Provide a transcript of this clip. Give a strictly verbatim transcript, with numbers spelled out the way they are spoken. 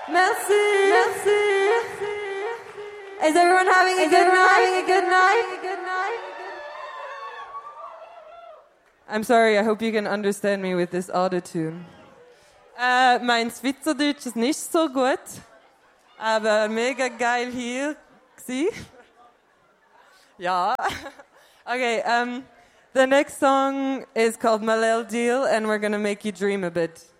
Merci. Merci. Is everyone having a good night? Having a good night? Good night? I'm sorry, I hope you can understand me with this autotune. Äh, mein Schweizerdeutsch ist nicht so gut, aber mega geil hier gsi. Ja. Okay, um, the next song is called Malel Deal, and we're gonna make you dream a bit.